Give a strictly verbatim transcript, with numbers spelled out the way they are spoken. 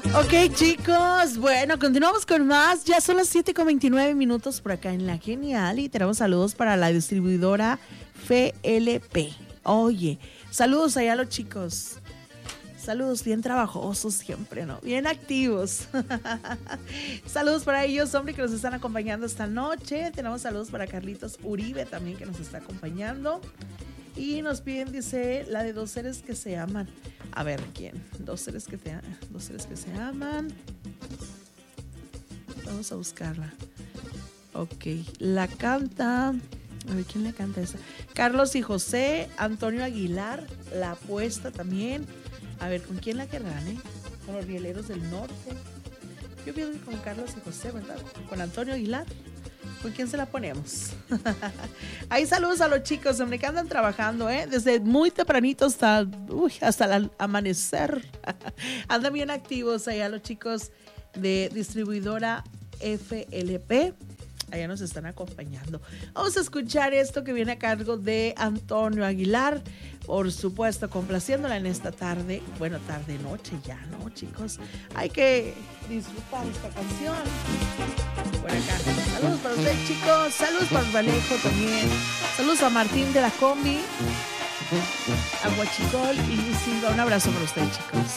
Ok, chicos, bueno, continuamos con más. Ya son las siete con veintinueve minutos por acá en La Genial y tenemos saludos para la distribuidora F L P. Oye, saludos allá a los chicos. Saludos bien trabajosos siempre, ¿no? Bien activos. Saludos para ellos, hombre, que nos están acompañando esta noche. Tenemos saludos para Carlitos Uribe también, que nos está acompañando. Y nos piden, dice, la de dos seres que se aman. A ver, ¿quién? Dos seres que, te, dos seres que se aman. Vamos a buscarla. Ok, la canta... A ver, ¿quién le canta esa? Carlos y José, Antonio Aguilar, La Apuesta también. A ver, ¿con quién la querrán, eh? Con los Rieleros del Norte. Yo pienso que con Carlos y José, ¿verdad? Con Antonio Aguilar. ¿Con quién se la ponemos? Ahí saludos a los chicos, hombre, que andan trabajando, ¿eh? Desde muy tempranito hasta, uy, hasta el amanecer. Andan bien activos allá los chicos de distribuidora F L P. Allá nos están acompañando. Vamos a escuchar esto que viene a cargo de Antonio Aguilar. Por supuesto, complaciéndola en esta tarde. Bueno, tarde, noche ya, ¿no, chicos? Hay que disfrutar esta canción. Por acá. Saludos para ustedes, chicos. Saludos para Valejo también. Saludos a Martín de la Combi. A Huachicol y Silva. Un abrazo para ustedes, chicos.